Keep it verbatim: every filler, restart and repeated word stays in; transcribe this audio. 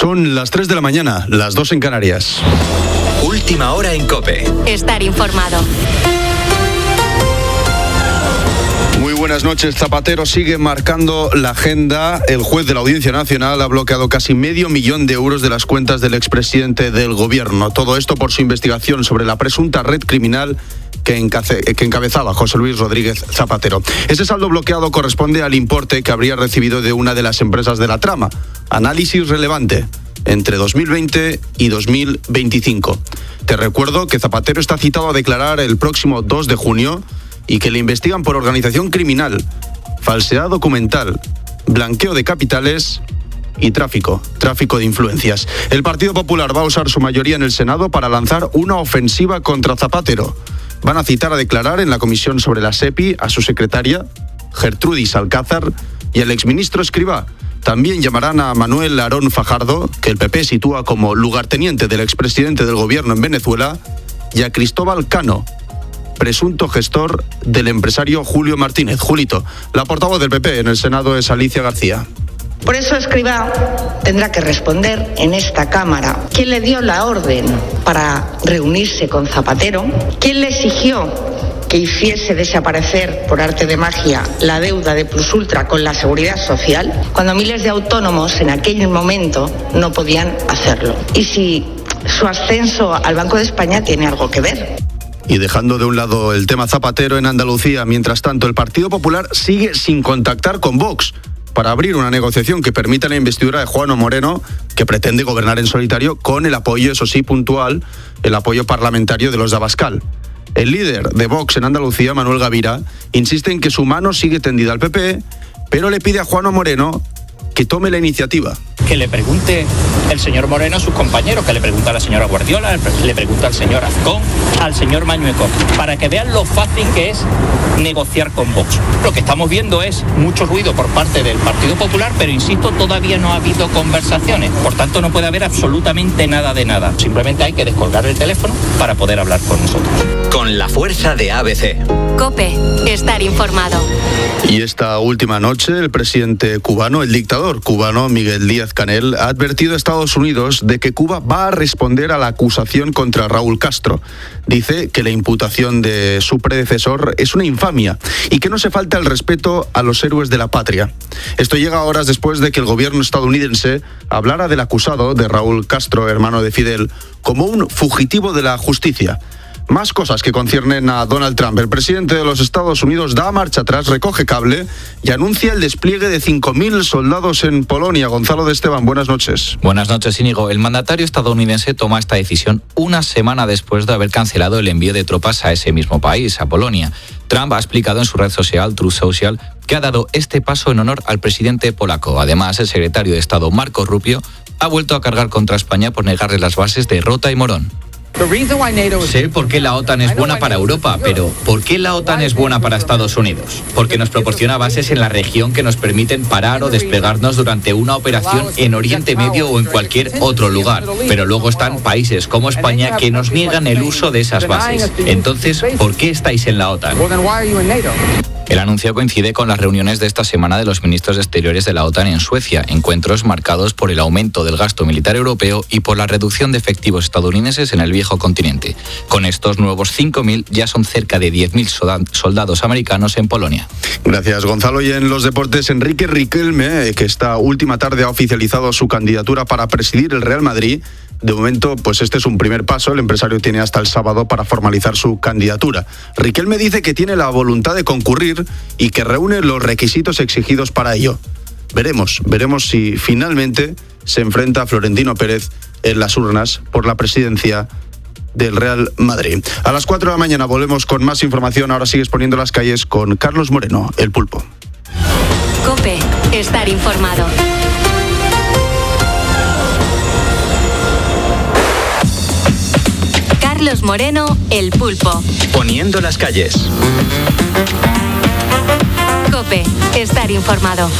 Son las tres de la mañana, las dos en Canarias. Última hora en COPE. Estar informado. Muy buenas noches. Zapatero sigue marcando la agenda. El juez de la Audiencia Nacional ha bloqueado casi medio millón de euros de las cuentas del expresidente del gobierno. Todo esto por su investigación sobre la presunta red criminal que, encace, que encabezaba José Luis Rodríguez Zapatero. Ese saldo bloqueado corresponde al importe que habría recibido de una de las empresas de la trama. Análisis relevante entre dos mil veinte y dos mil veinticinco. Te recuerdo que Zapatero está citado a declarar el próximo dos de junio y que le investigan por organización criminal, falsedad documental, blanqueo de capitales y tráfico, tráfico de influencias. El Partido Popular va a usar su mayoría en el Senado para lanzar una ofensiva contra Zapatero. Van a citar a declarar en la comisión sobre la SEPI a su secretaria, Gertrudis Alcázar, y al exministro Escrivá. También llamarán a Manuel Larón Fajardo, que el P P sitúa como lugarteniente del expresidente del gobierno en Venezuela, y a Cristóbal Cano, presunto gestor del empresario Julio Martínez. Julito, la portavoz del P P en el Senado es Alicia García. Por eso Escrivá tendrá que responder en esta Cámara quién le dio la orden para reunirse con Zapatero, quién le exigió que hiciese desaparecer por arte de magia la deuda de Plusultra con la Seguridad Social, cuando miles de autónomos en aquel momento no podían hacerlo. Y si su ascenso al Banco de España tiene algo que ver. Y dejando de un lado el tema Zapatero en Andalucía, mientras tanto, el Partido Popular sigue sin contactar con Vox para abrir una negociación que permita la investidura de Juanma Moreno, que pretende gobernar en solitario con el apoyo, eso sí, puntual, el apoyo parlamentario de los de Abascal. El líder de Vox en Andalucía, Manuel Gavira, insiste en que su mano sigue tendida al P P, pero le pide a Juanma Moreno que tome la iniciativa. Que le pregunte el señor Moreno a sus compañeros, que le pregunte a la señora Guardiola, le pregunte al señor Azcón, al señor Mañueco, para que vean lo fácil que es negociar con Vox. Lo que estamos viendo es mucho ruido por parte del Partido Popular, pero insisto, todavía no ha habido conversaciones. Por tanto, no puede haber absolutamente nada de nada. Simplemente hay que descolgar el teléfono para poder hablar con nosotros. Con la fuerza de A B C. COPE. Estar informado. Y esta última noche, el presidente cubano, el dictador cubano Miguel Díaz-Canel, ha advertido a Estados Unidos de que Cuba va a responder a la acusación contra Raúl Castro. Dice que la imputación de su predecesor es una infamia y que no se falta el respeto a los héroes de la patria. Esto llega horas después de que el gobierno estadounidense hablara del acusado de Raúl Castro, hermano de Fidel, como un fugitivo de la justicia. Más cosas que conciernen a Donald Trump. El presidente de los Estados Unidos da marcha atrás, recoge cable y anuncia el despliegue de cinco mil soldados en Polonia. Gonzalo de Esteban, buenas noches. Buenas noches, Íñigo. El mandatario estadounidense toma esta decisión una semana después de haber cancelado el envío de tropas a ese mismo país, a Polonia. Trump ha explicado en su red social, Truth Social, que ha dado este paso en honor al presidente polaco. Además, el secretario de Estado, Marco Rubio, ha vuelto a cargar contra España por negarle las bases de Rota y Morón. Sé por qué la OTAN es buena para Europa, pero ¿por qué la OTAN es buena para Estados Unidos? Porque nos proporciona bases en la región que nos permiten parar o desplegarnos durante una operación en Oriente Medio o en cualquier otro lugar. Pero luego están países como España que nos niegan el uso de esas bases. Entonces, ¿por qué estáis en la OTAN? El anuncio coincide con las reuniones de esta semana de los ministros de Exteriores de la OTAN en Suecia, encuentros marcados por el aumento del gasto militar europeo y por la reducción de efectivos estadounidenses en el viejo continente. Con estos nuevos cinco mil ya son cerca de diez mil soldados americanos en Polonia. Gracias, Gonzalo. Y en los deportes, Enrique Riquelme, que esta última tarde ha oficializado su candidatura para presidir el Real Madrid. De momento, pues este es un primer paso. El empresario tiene hasta el sábado para formalizar su candidatura. Riquelme dice que tiene la voluntad de concurrir y que reúne los requisitos exigidos para ello. Veremos, veremos si finalmente se enfrenta a Florentino Pérez en las urnas por la presidencia del Real Madrid. A las cuatro de la mañana volvemos con más información. Ahora sigues poniendo las calles con Carlos Moreno, el Pulpo. COPE. Estar informado. Carlos Moreno, el Pulpo. Poniendo las calles. COPE. Estar informado.